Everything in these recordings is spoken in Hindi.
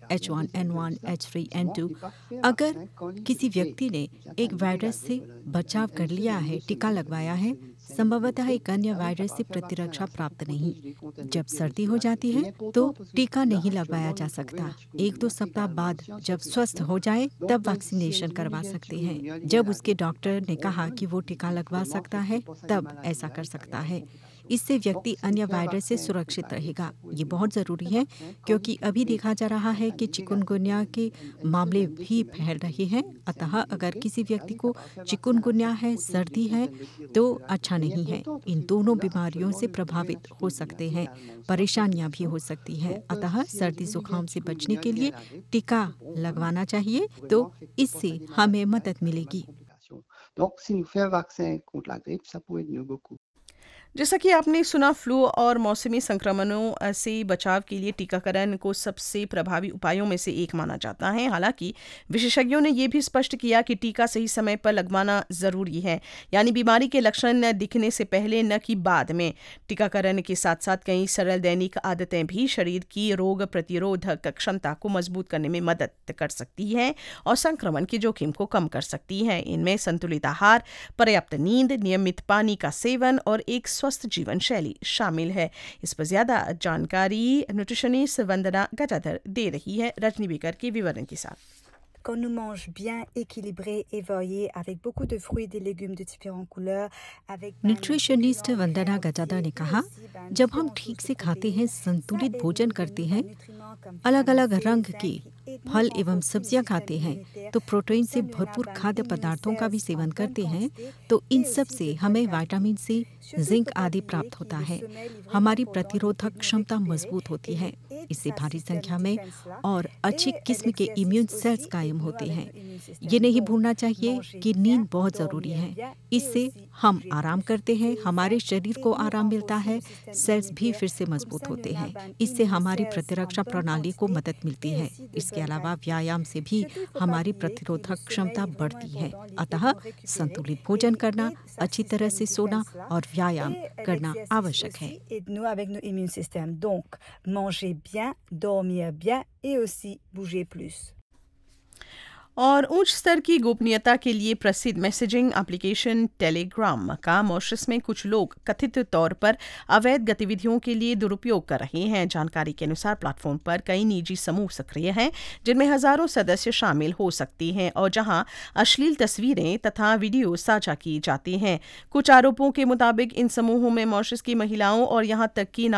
H1N1, H3N2, अगर किसी व्यक्ति ने एक वायरस से बचाव कर लिया है, टीका लगवाया है, संभवतः एक अन्य वायरस से प्रतिरक्षा प्राप्त नहीं। जब सर्दी हो जाती है तो टीका नहीं लगवाया जा सकता। 1-2 सप्ताह बाद जब स्वस्थ हो जाए तब वैक्सीनेशन करवा सकते हैं। जब उसके डॉक्टर ने कहा कि वो टीका लगवा सकता है तब ऐसा कर सकता है। इससे व्यक्ति अन्य वायरस से सुरक्षित रहेगा। ये बहुत ज़रूरी है क्योंकि अभी देखा जा रहा है कि चिकुनगुनिया के मामले भी फैल रहे हैं। अतः अगर किसी व्यक्ति को चिकुनगुनिया है, सर्दी है तो अच्छा नहीं है। इन दोनों बीमारियों से प्रभावित हो सकते हैं, परेशानियां भी हो सकती हैं। अतः सर्दी जुकाम से बचने के लिए टीका लगवाना चाहिए, तो इससे हमें मदद मिलेगी। Donc, si nous fait un vaccin contre la grippe, ça pourrait être mieux beaucoup. जैसा कि आपने सुना, फ्लू और मौसमी संक्रमणों से बचाव के लिए टीकाकरण को सबसे प्रभावी उपायों में से एक माना जाता है। हालांकि विशेषज्ञों ने यह भी स्पष्ट किया कि टीका सही समय पर लगवाना जरूरी है, यानी बीमारी के लक्षण न दिखने से पहले न कि बाद में। टीकाकरण के साथ साथ कई सरल दैनिक आदतें भी शरीर की रोग प्रतिरोधक क्षमता को मजबूत करने में मदद कर सकती हैं और संक्रमण के जोखिम को कम कर सकती हैं। इनमें संतुलित आहार, पर्याप्त नींद, नियमित पानी का सेवन और एक स्वस्थ जीवन शैली शामिल है। इस पर ज्यादा जानकारी न्यूट्रिशनिस्ट वंदना गजाधर दे रही है रजनी बेकर के विवरण के साथ। Quand nous mange bien, équilibré et varié, avec beaucoup de fruits et des légumes de différentes couleurs, avec nutritionist वंदना गजादा ने कहा, जब हम ठीक से खाते हैं, संतुलित भोजन करते हैं, अलग अलग रंग के फल एवं सब्जियां खाते हैं, तो प्रोटीन से भरपूर खाद्य पदार्थों का भी सेवन करते हैं, तो इन सब से हमें विटामिन सी, जिंक आदि प्राप्त होता है। हमारी प्रतिरोधक क्षमता मजबूत होती है। इससे भारी संख्या में और अच्छी किस्म के इम्यून सेल्स कायम होते हैं। ये नहीं भूलना चाहिए कि नींद बहुत ज़रूरी है। इससे हम आराम करते हैं, हमारे शरीर को आराम मिलता है, सेल्स भी फिर से मजबूत होते हैं। इससे हमारी प्रतिरक्षा प्रणाली को मदद मिलती है। इसके अलावा व्यायाम से भी हमारी प्रतिरोधक क्षमता बढ़ती है। अतः संतुलित भोजन करना, अच्छी तरह से सोना और व्यायाम करना आवश्यक है। dormir bien et aussi bouger plus. और उच्च स्तर की गोपनीयता के लिए प्रसिद्ध मैसेजिंग एप्लीकेशन टेलीग्राम का मॉरिशस में कुछ लोग कथित तौर पर अवैध गतिविधियों के लिए दुरुपयोग कर रहे हैं। जानकारी के अनुसार प्लेटफॉर्म पर कई निजी समूह सक्रिय हैं, जिनमें हजारों सदस्य शामिल हो सकते हैं और जहां अश्लील तस्वीरें तथा वीडियो साझा की जाती हैं। कुछ आरोपों के मुताबिक इन समूहों में मॉरिशस की महिलाओं और यहां तक कि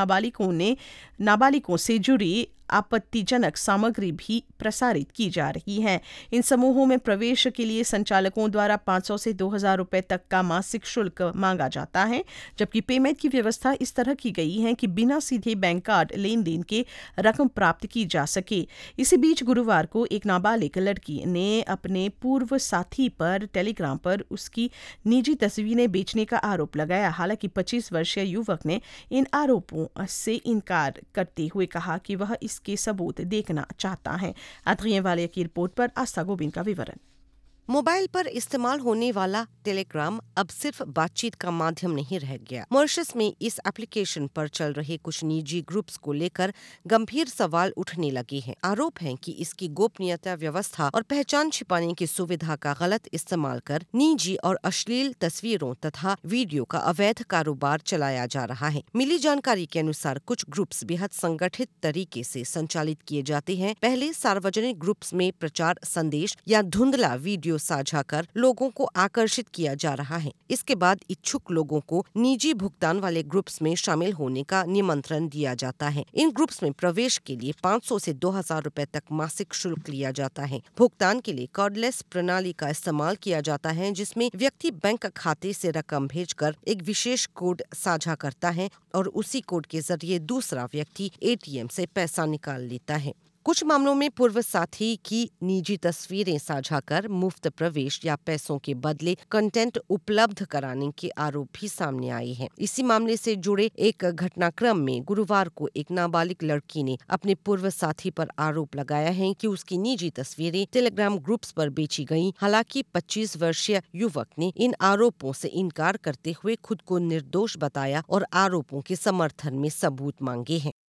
नाबालिगों से जुड़ी आपत्तिजनक सामग्री भी प्रसारित की जा रही है। इन समूहों में प्रवेश के लिए संचालकों द्वारा 500 से 2000 रुपए तक का मासिक शुल्क मांगा जाता है, जबकि पेमेंट की व्यवस्था इस तरह की गई है कि बिना सीधे बैंक कार्ड लेन देन के रकम प्राप्त की जा सके। इसी बीच गुरुवार को एक नाबालिग लड़की ने अपने पूर्व साथी पर टेलीग्राम पर उसकी निजी तस्वीरें बेचने का आरोप लगाया। हालांकि 25 वर्षीय युवक ने इन आरोपों से इनकार करते हुए कहा कि वह के सबूत देखना चाहता है। अद्रियन वाले की रिपोर्ट पर आस्था गोविंद का विवरण। मोबाइल पर इस्तेमाल होने वाला टेलीग्राम अब सिर्फ बातचीत का माध्यम नहीं रह गया। मॉरिशस में इस एप्लीकेशन पर चल रहे कुछ निजी ग्रुप्स को लेकर गंभीर सवाल उठने लगे हैं। आरोप है कि इसकी गोपनीयता व्यवस्था और पहचान छिपाने की सुविधा का गलत इस्तेमाल कर निजी और अश्लील तस्वीरों तथा वीडियो का अवैध कारोबार चलाया जा रहा है। मिली जानकारी के अनुसार कुछ ग्रुप्स बेहद संगठित तरीके से संचालित किए जाते हैं। पहले सार्वजनिक ग्रुप्स में प्रचार संदेश या धुंधला वीडियो साझा कर लोगों को आकर्षित किया जा रहा है। इसके बाद इच्छुक लोगों को निजी भुगतान वाले ग्रुप्स में शामिल होने का निमंत्रण दिया जाता है। इन ग्रुप्स में प्रवेश के लिए 500 से 2000 रुपए तक मासिक शुल्क लिया जाता है। भुगतान के लिए कार्डलेस प्रणाली का इस्तेमाल किया जाता है, जिसमें व्यक्ति बैंक खाते से रकम भेजकर एक विशेष कोड साझा करता है और उसी कोड के जरिए दूसरा व्यक्ति एटीएम से पैसा निकाल लेता है। कुछ मामलों में पूर्व साथी की निजी तस्वीरें साझा कर मुफ्त प्रवेश या पैसों के बदले कंटेंट उपलब्ध कराने के आरोप भी सामने आए हैं। इसी मामले से जुड़े एक घटनाक्रम में गुरुवार को एक नाबालिग लड़की ने अपने पूर्व साथी पर आरोप लगाया है कि उसकी निजी तस्वीरें टेलीग्राम ग्रुप्स पर बेची गईं। हालांकि 25 वर्षीय युवक ने इन आरोपों से इनकार करते हुए खुद को निर्दोष बताया और आरोपों के समर्थन में सबूत मांगे हैं।